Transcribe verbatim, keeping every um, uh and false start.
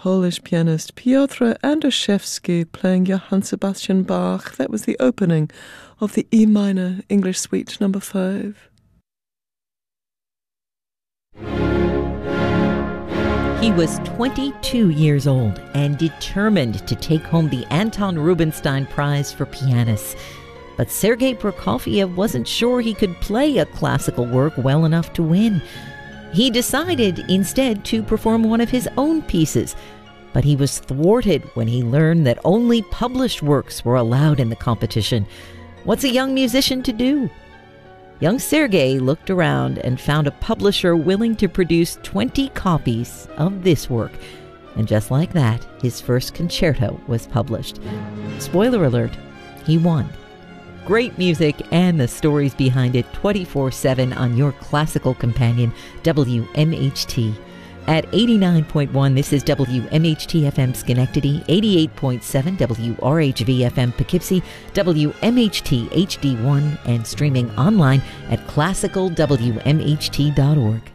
Polish pianist Piotr Andrzejewski playing Johann Sebastian Bach. That was the opening of the E minor English Suite number five. He was twenty-two years old and determined to take home the Anton Rubinstein Prize for pianists. But Sergei Prokofiev wasn't sure he could play a classical work well enough to win. He decided instead to perform one of his own pieces, but he was thwarted when he learned that only published works were allowed in the competition. What's a young musician to do? Young Sergei looked around and found a publisher willing to produce twenty copies of this work. And just like that, his first concerto was published. Spoiler alert, he won. Great music and the stories behind it twenty-four seven on your classical companion, W M H T. At eighty-nine point one, this is W M H T F M Schenectady, eighty-eight point seven W R H V F M Poughkeepsie, W M H T H D one, and streaming online at classical W M H T dot org.